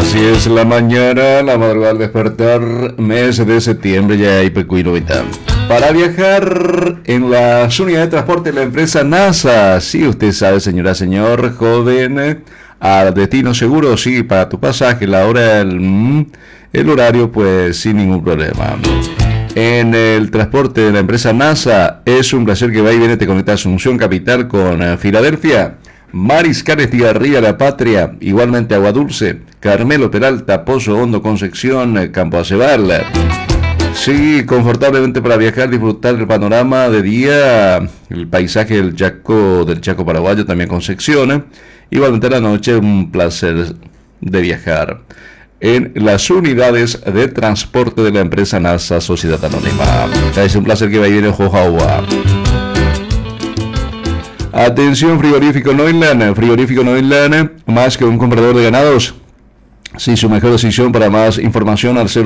Así es la mañana, la madrugada al despertar, mes de septiembre, ya hay Pecuy novedad. Para viajar en las unidades de transporte de la empresa NASA, sí, usted sabe, señora, señor, joven, al destino seguro, sí, para tu pasaje, la hora, el horario, pues sin ningún problema. En el transporte de la empresa NASA, es un placer que va y viene, te conecta a Asunción Capital con Filadelfia. Mariscales Tigarría La Patria, igualmente Agua Dulce, Carmelo Peralta, Pozo Hondo, Concepción, Campo Aceval. Sí, confortablemente para viajar, disfrutar el panorama de día, el paisaje del Chaco paraguayo, también Concepción. Igualmente a la noche, un placer de viajar en las unidades de transporte de la empresa NASA Sociedad Anónima. Es un placer que vaya y viene Jojaua. Atención, frigorífico Noiland, más que un comprador de ganados. Sí, su mejor decisión. Para más información al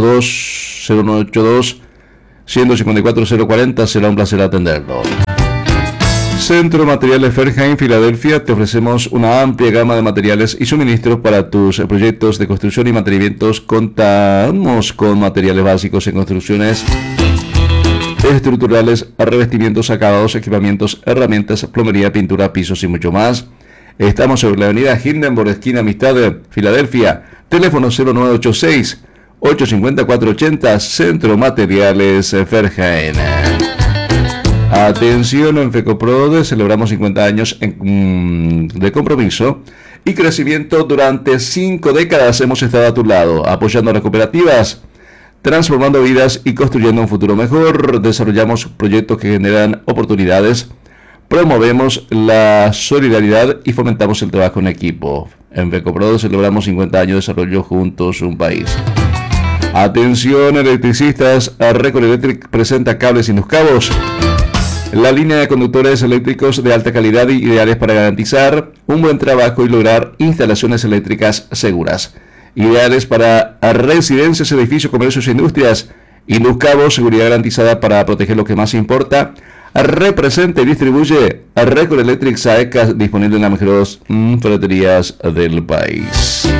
0182 154 040, será un placer atenderlo. Centro Materiales Ferjain, Filadelfia, te ofrecemos una amplia gama de materiales y suministros para tus proyectos de construcción y mantenimientos. Contamos con materiales básicos en construcciones estructurales, revestimientos, acabados, equipamientos, herramientas, plomería, pintura, pisos y mucho más. Estamos sobre la avenida Hindenburg, esquina Amistad, Filadelfia. Teléfono 0986 850 480, Centro Materiales Ferjain. Atención, en FECOPROD celebramos 50 años de compromiso y crecimiento. Durante 5 décadas hemos estado a tu lado, apoyando a las cooperativas, transformando vidas y construyendo un futuro mejor. Desarrollamos proyectos que generan oportunidades, promovemos la solidaridad y fomentamos el trabajo en equipo. En FECOPROD celebramos 50 años de desarrollo juntos, un país. Atención, electricistas, Record Electric presenta cables sin los cabos. La línea de conductores eléctricos de alta calidad y ideales para garantizar un buen trabajo y lograr instalaciones eléctricas seguras. Ideales para residencias, edificios, comercios e industrias. Induscabo, seguridad garantizada para proteger lo que más importa. Representa y distribuye a Record Electric Saecas, disponible en las mejores ferreterías del país.